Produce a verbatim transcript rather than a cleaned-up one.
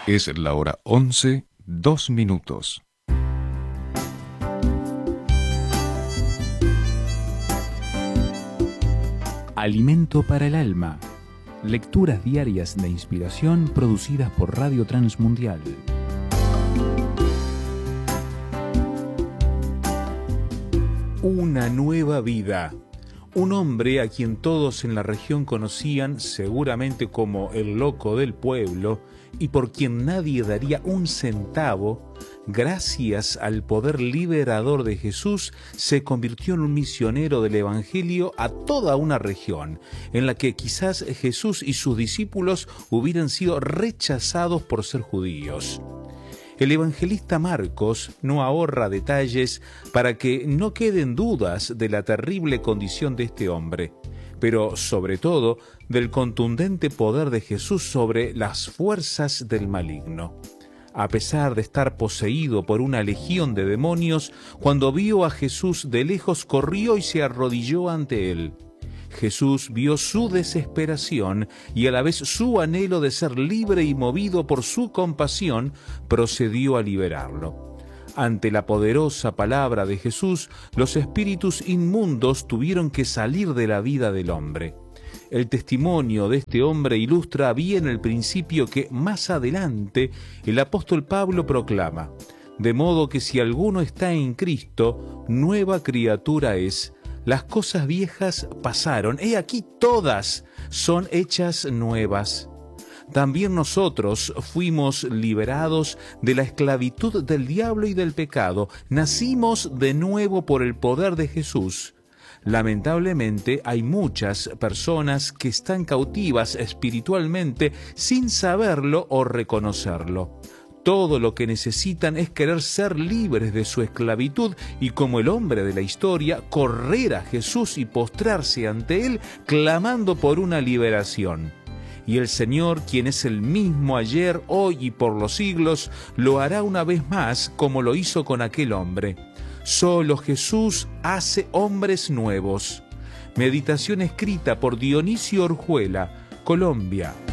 Es la hora once, dos minutos. Alimento para el alma. Lecturas diarias de inspiración producidas por Radio Transmundial. Una nueva vida. Un hombre a quien todos en la región conocían seguramente como el loco del pueblo y por quien nadie daría un centavo, gracias al poder liberador de Jesús, se convirtió en un misionero del Evangelio a toda una región, en la que quizás Jesús y sus discípulos hubieran sido rechazados por ser judíos. El evangelista Marcos no ahorra detalles para que no queden dudas de la terrible condición de este hombre, pero sobre todo del contundente poder de Jesús sobre las fuerzas del maligno. A pesar de estar poseído por una legión de demonios, cuando vio a Jesús de lejos corrió y se arrodilló ante él. Jesús vio su desesperación y a la vez su anhelo de ser libre y movido por su compasión, procedió a liberarlo. Ante la poderosa palabra de Jesús, los espíritus inmundos tuvieron que salir de la vida del hombre. El testimonio de este hombre ilustra bien el principio que más adelante el apóstol Pablo proclama: de modo que si alguno está en Cristo, nueva criatura es. Las cosas viejas pasaron, he aquí todas son hechas nuevas. También nosotros fuimos liberados de la esclavitud del diablo y del pecado. Nacimos de nuevo por el poder de Jesús. Lamentablemente hay muchas personas que están cautivas espiritualmente sin saberlo o reconocerlo. Todo lo que necesitan es querer ser libres de su esclavitud y, como el hombre de la historia, correr a Jesús y postrarse ante Él, clamando por una liberación. Y el Señor, quien es el mismo ayer, hoy y por los siglos, lo hará una vez más como lo hizo con aquel hombre. Solo Jesús hace hombres nuevos. Meditación escrita por Dionisio Orjuela, Colombia,